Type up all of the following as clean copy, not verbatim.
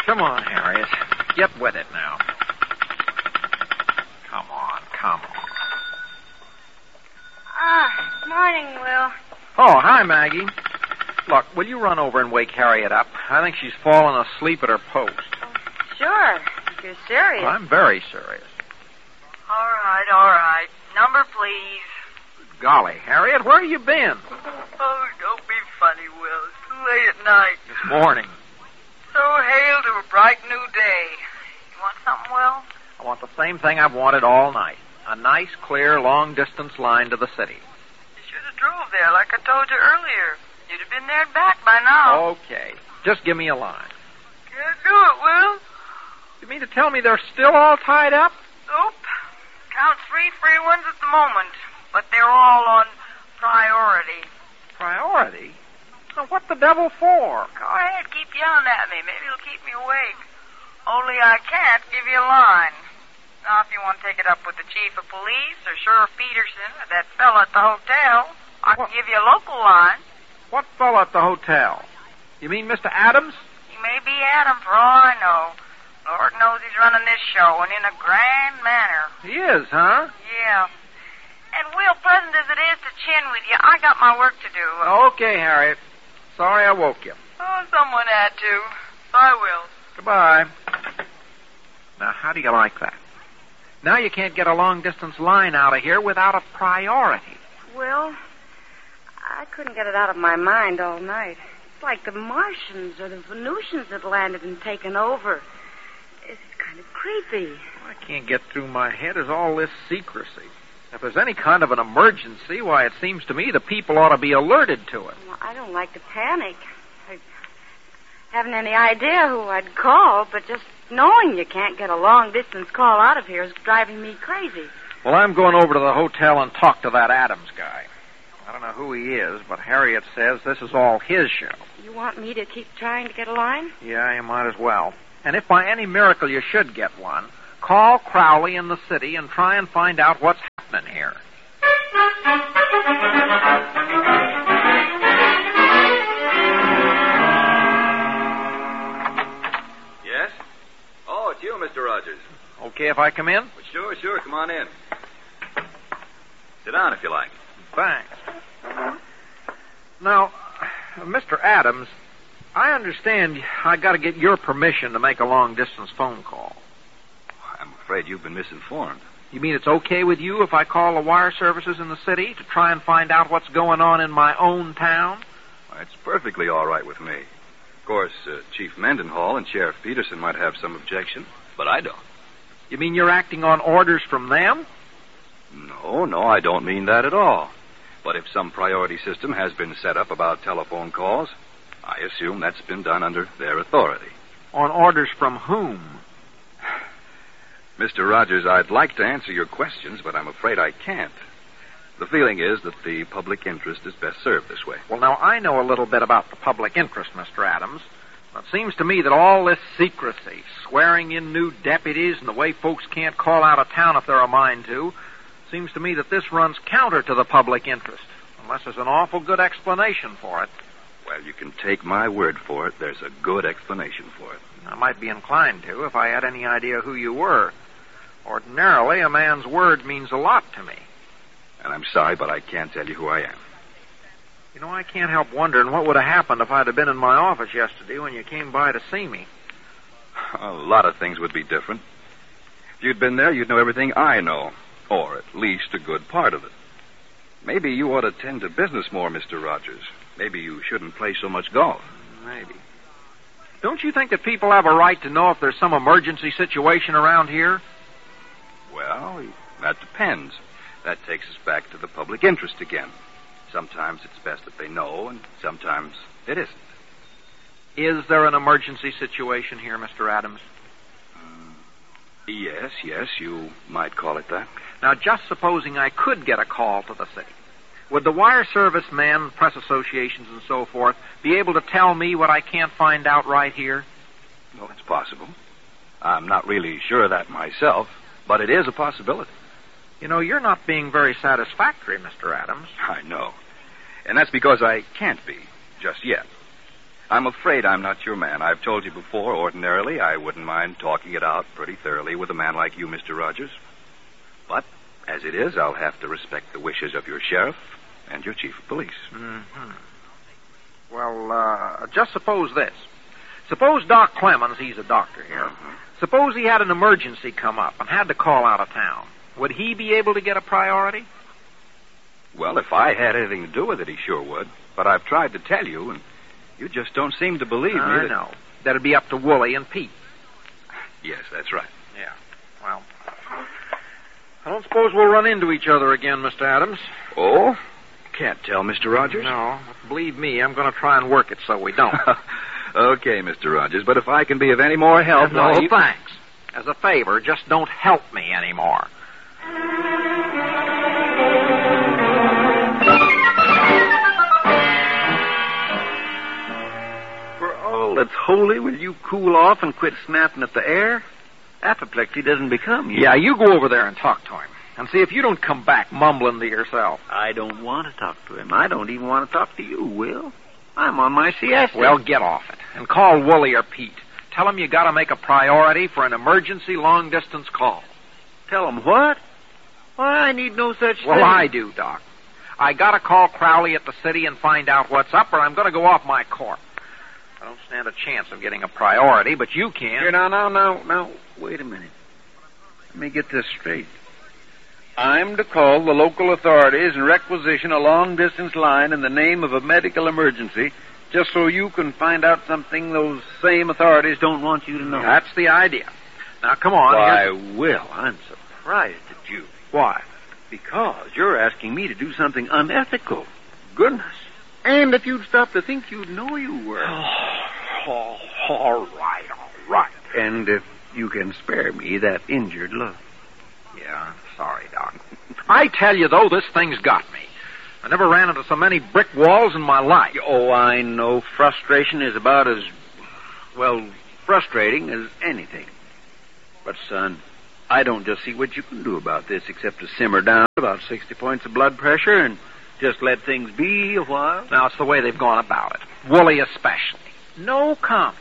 Come on, Harriet. Get with it now. Come on. Morning, Will. Oh, hi, Maggie. Look, will you run over and wake Harriet up? I think she's fallen asleep at her post. Sure, if you're serious. I'm very serious. All right. Number, please. Golly, Harriet, where have you been? Oh, don't be funny, Will. It's too late at night. This morning. So hail to a bright new day. You want something, Will? I want the same thing I've wanted all night. A nice, clear, long-distance line to the city. You should have drove there like I told you earlier. You'd have been there and back by now. Okay. Just give me a line. Can't do it, Will. You mean to tell me they're still all tied up? Nope. Count 3 free ones at the moment, but they're all on priority. Priority? Now, what the devil for? Go ahead, keep yelling at me. Maybe it'll keep me awake. Only I can't give you a line. Now, if you want to take it up with the chief of police or Sheriff Peterson or that fella at the hotel, I can give you a local line. What fellow at the hotel? You mean Mr. Adams? He may be Adam for all I know. Lord knows he's running this show, and in a grand manner. He is, huh? Yeah. And, Will, pleasant as it is to chin with you, I got my work to do. Okay, Harriet. Sorry I woke you. Oh, someone had to. Bye, Will. Goodbye. Now, how do you like that? Now you can't get a long-distance line out of here without a priority. Will, I couldn't get it out of my mind all night. It's like the Martians or the Venusians had landed and taken over. It's kind of creepy. What I can't get through my head is all this secrecy. If there's any kind of an emergency, why, it seems to me the people ought to be alerted to it. Well, I don't like to panic. I haven't any idea who I'd call, but just knowing you can't get a long-distance call out of here is driving me crazy. Well, I'm going over to the hotel and talk to that Adams guy. I don't know who he is, but Harriet says this is all his show. You want me to keep trying to get a line? Yeah, you might as well. And if by any miracle you should get one, call Crowley in the city and try and find out what's happening here. Yes? Oh, it's you, Mr. Rogers. Okay if I come in? Well, sure. Come on in. Sit down if you like. Thanks. Now, Mr. Adams, I understand I got to get your permission to make a long-distance phone call. I'm afraid you've been misinformed. You mean it's okay with you if I call the wire services in the city to try and find out what's going on in my own town? Well, it's perfectly all right with me. Of course, Chief Mendenhall and Sheriff Peterson might have some objection, but I don't. You mean you're acting on orders from them? No, I don't mean that at all. But if some priority system has been set up about telephone calls, I assume that's been done under their authority. On orders from whom? Mr. Rogers, I'd like to answer your questions, but I'm afraid I can't. The feeling is that the public interest is best served this way. Well, now, I know a little bit about the public interest, Mr. Adams. It seems to me that all this secrecy, swearing in new deputies, and the way folks can't call out of town if they're a mind to, seems to me that this runs counter to the public interest, unless there's an awful good explanation for it. Well, you can take my word for it. There's a good explanation for it. I might be inclined to if I had any idea who you were. Ordinarily, a man's word means a lot to me. And I'm sorry, but I can't tell you who I am. You know, I can't help wondering what would have happened if I'd have been in my office yesterday when you came by to see me. A lot of things would be different. If you'd been there, you'd know everything I know, or at least a good part of it. Maybe you ought to tend to business more, Mr. Rogers. Maybe you shouldn't play so much golf. Maybe. Don't you think that people have a right to know if there's some emergency situation around here? Well, that depends. That takes us back to the public interest again. Sometimes it's best that they know, and sometimes it isn't. Is there an emergency situation here, Mr. Adams? Yes, you might call it that. Now, just supposing I could get a call to the city, would the wire service men, press associations, and so forth be able to tell me what I can't find out right here? Well, it's possible. I'm not really sure of that myself, but it is a possibility. You know, you're not being very satisfactory, Mr. Adams. I know. And that's because I can't be, just yet. I'm afraid I'm not your man. I've told you before, ordinarily, I wouldn't mind talking it out pretty thoroughly with a man like you, Mr. Rogers. But, as it is, I'll have to respect the wishes of your sheriff and your chief of police. Mm-hmm. Well, just suppose this. Suppose Doc Clemens, he's a doctor here. Mm-hmm. Suppose he had an emergency come up and had to call out of town. Would he be able to get a priority? Well, if I had anything to do with it, he sure would. But I've tried to tell you, and you just don't seem to believe me. I know. That'd be up to Wooly and Pete. Yes, that's right. Yeah. Well, I don't suppose we'll run into each other again, Mr. Adams. Oh? Can't tell, Mr. Rogers? No. Believe me, I'm going to try and work it so we don't. Okay, Mr. Rogers, but if I can be of any more help... No, thanks. As a favor, just don't help me anymore. For all that's holy, will you cool off and quit snapping at the air? Apoplexy doesn't become you. Yeah, you go over there and talk to him. And see if you don't come back mumbling to yourself. I don't want to talk to him. I don't even want to talk to you, Will. I'm on my siesta. Well, get off it. And call Wooly or Pete. Tell them you got to make a priority for an emergency long-distance call. Tell them what? Why, I need no such thing. Well, I do, Doc. I got to call Crowley at the city and find out what's up, or I'm going to go off my corp. I don't stand a chance of getting a priority, but you can. Here, now. Wait a minute. Let me get this straight. I'm to call the local authorities and requisition a long-distance line in the name of a medical emergency just so you can find out something those same authorities don't want you to know. That's the idea. Now, come on. Why, Will, I'm surprised at you. Why? Because you're asking me to do something unethical. Goodness. And if you'd stop to think, you'd know you were. All right. And if you can spare me that injured look. Yeah, sorry, Doc. I tell you, though, this thing's got me. I never ran into so many brick walls in my life. Oh, I know. Frustration is about as, frustrating as anything. But, son, I don't just see what you can do about this except to simmer down about 60 points of blood pressure and just let things be a while. Now, it's the way they've gone about it. Wooly especially. No comment.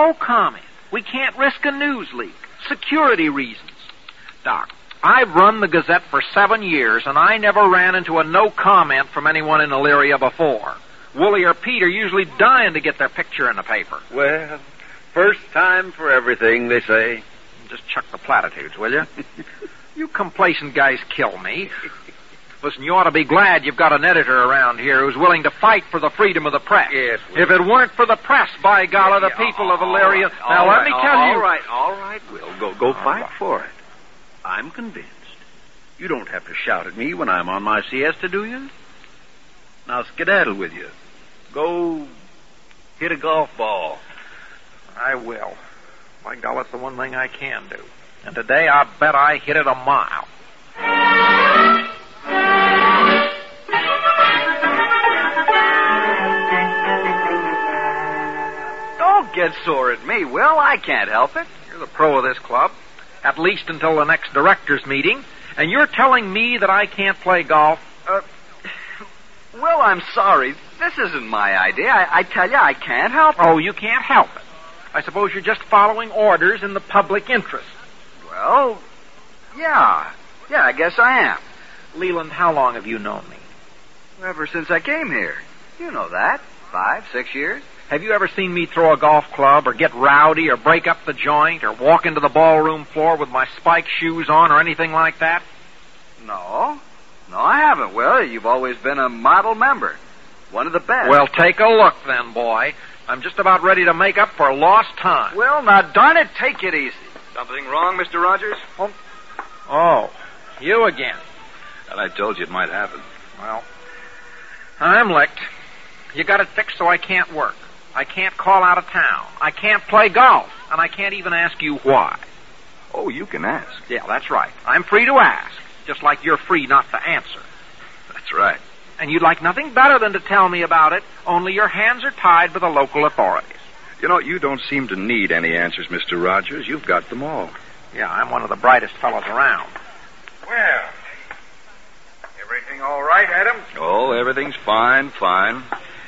We can't risk a news leak. Security reasons. Doc, I've run the Gazette for 7 years, and I never ran into a no comment from anyone in Elyria before. Wooly or Pete are usually dying to get their picture in the paper. Well, first time for everything, they say. Just chuck the platitudes, will you? You complacent guys kill me. Listen, you ought to be glad you've got an editor around here who's willing to fight for the freedom of the press. Yes, Will. If it weren't for the press, by golly, the people of Elyria... Now, let me tell you... All right, Will. Go fight for it. I'm convinced. You don't have to shout at me when I'm on my siesta, do you? Now skedaddle with you. Go hit a golf ball. I will. By golly, it's the one thing I can do. And today I bet I hit it a mile. Don't get sore at me, Will. I can't help it. You're the pro of this club. At least until the next directors' meeting. And you're telling me that I can't play golf? Well, I'm sorry. This isn't my idea. I tell you, I can't help it. Oh, you can't help it. I suppose you're just following orders in the public interest. Well, yeah. Yeah, I guess I am. Leland, how long have you known me? Ever since I came here. You know that. 5, 6 years. Have you ever seen me throw a golf club or get rowdy or break up the joint or walk into the ballroom floor with my spike shoes on or anything like that? No, I haven't, Will. You've always been a model member. One of the best. Well, take a look then, boy. I'm just about ready to make up for lost time. Well, now, darn it, take it easy. Something wrong, Mr. Rogers? Oh, you again. Well, I told you it might happen. Well, I'm licked. You got it fixed so I can't work. I can't call out of town. I can't play golf. And I can't even ask you why. Oh, you can ask. Yeah, that's right. I'm free to ask, just like you're free not to answer. That's right. And you'd like nothing better than to tell me about it, only your hands are tied with the local authorities. You know, you don't seem to need any answers, Mr. Rogers. You've got them all. Yeah, I'm one of the brightest fellows around. Well, everything all right, Adams? Oh, everything's fine.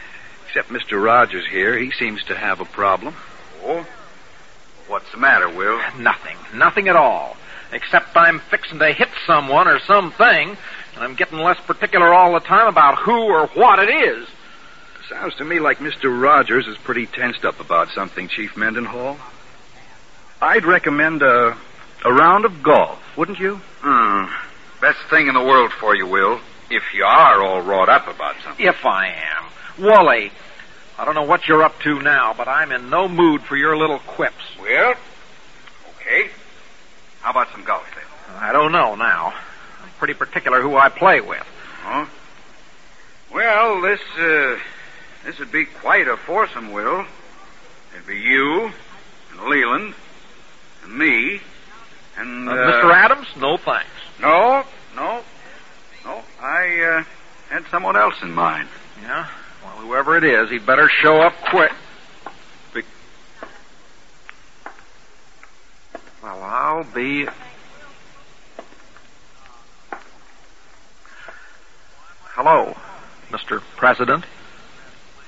Except Mr. Rogers here, he seems to have a problem. Oh? What's the matter, Will? Nothing. Nothing at all. Except I'm fixing to hit someone or something, and I'm getting less particular all the time about who or what it is. Sounds to me like Mr. Rogers is pretty tensed up about something, Chief Mendenhall. I'd recommend a round of golf, wouldn't you? Best thing in the world for you, Will, if you are all wrought up about something. If I am. Wooly, I don't know what you're up to now, but I'm in no mood for your little quips. Well, okay. How about some golf, then? I don't know now. I'm pretty particular who I play with. Huh? Well, this would be quite a foursome, Will. It'd be you, and Leland, and me, and... Mr. Adams? No, thanks. No. I had someone else in mind. Yeah? Well, whoever it is, he'd better show up quick. Well, I'll be... Hello, Mr. President.